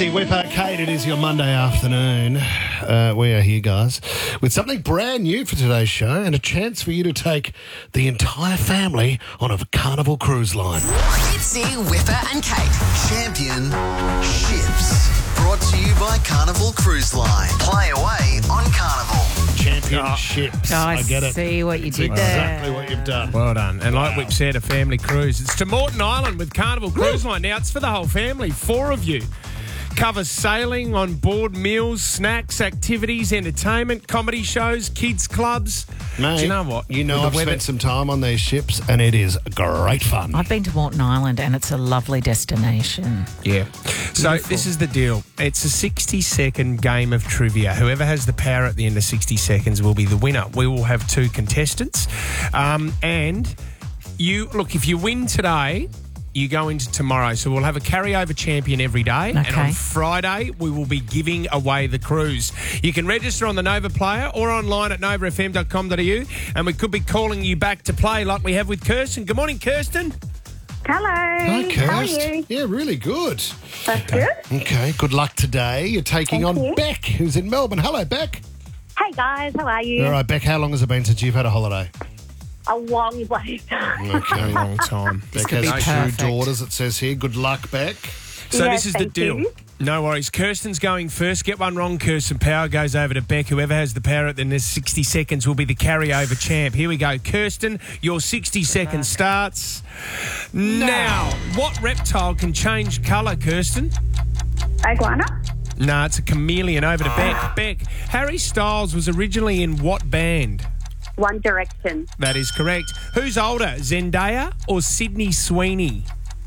Fitzy, Whipper, Kate, it is your Monday afternoon. We are here, guys, with something brand new for today's show and a chance for you to take the entire family on a Carnival cruise line. Fitzy, Whipper and Kate. Champion Ships. Brought to you by Carnival Cruise Line. Play away on Carnival. Championships. I get it. See what you did there. Exactly what you've done. Well done. And like Whip said, a family cruise. It's to Moreton Island with Carnival Cruise Line. Now, it's for the whole family, 4 of you. Covers sailing, on board meals, snacks, activities, entertainment, comedy shows, kids clubs. Mate, do you know what? You know I've spent some time on these ships and it is great fun. I've been to Moreton Island and it's a lovely destination. Yeah. So this is the deal. It's a 60-second game of trivia. Whoever has the power at the end of 60 seconds will be the winner. We will have 2 contestants. And you look, if you win today, you go into tomorrow. So we'll have a carryover champion every day. Okay. And on Friday, we will be giving away the cruise. You can register on the Nova Player or online at novafm.com.au. And we could be calling you back to play like we have with Kirsten. Good morning, Kirsten. Hello. Hi, Kirst. How are you? Yeah, really good. That's good. Okay, good luck today. You're taking Thank on you. Beck, who's in Melbourne. Hello, Beck. Hey guys, how are you? All right, Beck, how long has it been since you've had a holiday? A long way. Okay. Long time. Beck could has be 2 perfect. daughters, it says here. Good luck, Beck. So Yes, this is the thank deal. you. No worries. Kirsten's going first. Get one wrong, Kirsten. Power goes over to Beck. Whoever has the power at the next 60 seconds will be the carryover champ. Here we go. Kirsten, your 60 seconds starts now. What reptile can change colour, Kirsten? Iguana? No, it's a chameleon. Over to Beck. Beck, Harry Styles was originally in what band? One Direction. That is correct. Who's older, Zendaya or Sydney Sweeney?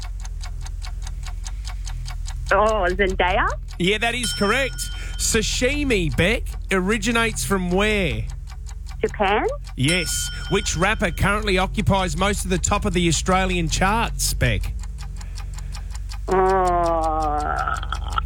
Oh, Zendaya? Yeah, that is correct. Sashimi, Beck, originates from where? Japan? Yes. Which rapper currently occupies most of the top of the Australian charts, Beck? Oh.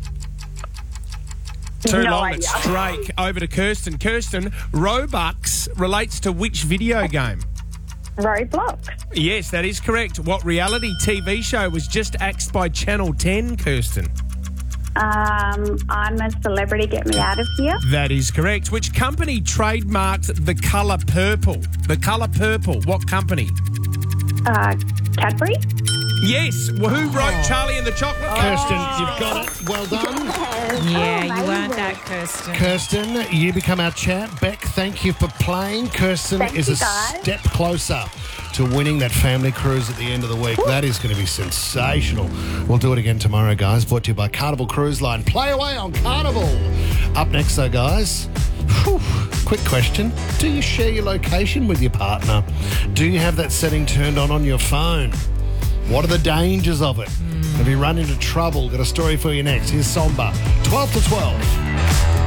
2 No long, idea. it's Drake. Over to Kirsten. Kirsten, Robux relates to which video game? Roblox? Yes, that is correct. What reality TV show was just axed by Channel 10, Kirsten? I'm a celebrity, get me out of here. That is correct. Which company trademarked the colour purple? The colour purple, what company? Cadbury? Yes. Well, who wrote Charlie and the Chocolate Kirsten, Factory? you've got it. Well done. Yeah, you amazing. weren't that, Kirsten. Kirsten, you become our champ. Beck, thank you for playing. Kirsten Thank is you, a guys. step closer to winning that family cruise at the end of the week. That is going to be sensational. We'll do it again tomorrow, guys. Brought to you by Carnival Cruise Line. Play away on Carnival. Up next, though, guys. Whew, quick question. Do you share your location with your partner? Do you have that setting turned on your phone? What are the dangers of it? Have you run into trouble? Got a story for you next. Here's Somba. 12 to 12.